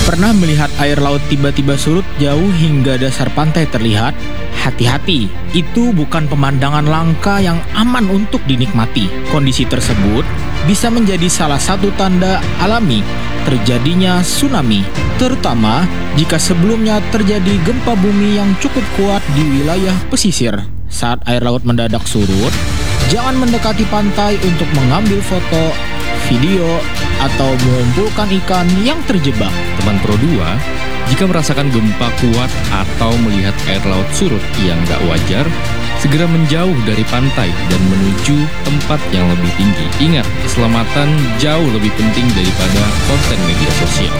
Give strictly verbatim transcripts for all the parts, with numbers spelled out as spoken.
Pernah melihat air laut tiba-tiba surut jauh hingga dasar pantai terlihat? Hati-hati, itu bukan pemandangan langka yang aman untuk dinikmati. Kondisi tersebut bisa menjadi salah satu tanda alami terjadinya tsunami, terutama jika sebelumnya terjadi gempa bumi yang cukup kuat di wilayah pesisir. Saat air laut mendadak surut, jangan mendekati pantai untuk mengambil foto, video, atau mengumpulkan ikan yang terjebak. Teman Pro dua, jika merasakan gempa kuat atau melihat air laut surut yang gak wajar, segera menjauh dari pantai dan menuju tempat yang lebih tinggi. Ingat, keselamatan jauh lebih penting daripada konten media sosial.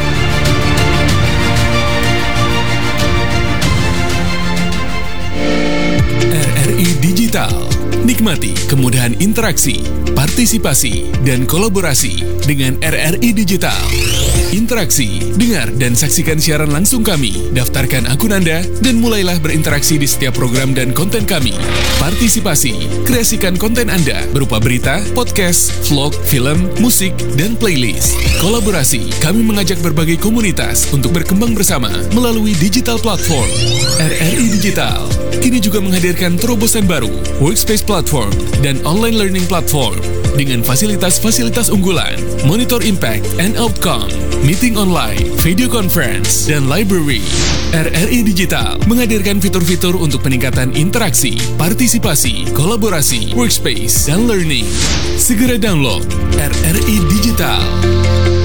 R R I Digital. Nikmati kemudahan interaksi, partisipasi, dan kolaborasi dengan R R I Digital. Interaksi, dengar, dan saksikan siaran langsung kami. Daftarkan akun Anda dan mulailah berinteraksi di setiap program dan konten kami. Partisipasi, kreasikan konten Anda berupa berita, podcast, vlog, film, musik, dan playlist. Kolaborasi, kami mengajak berbagai komunitas untuk berkembang bersama melalui digital platform. R R I Digital kini juga menghadirkan terobosan baru, Workspace Platform dan Online Learning Platform dengan fasilitas-fasilitas unggulan, Monitor Impact and Outcome, Meeting Online, Video Conference, dan Library. R R I Digital menghadirkan fitur-fitur untuk peningkatan interaksi, partisipasi, kolaborasi, workspace, dan learning. Segera download R R I Digital.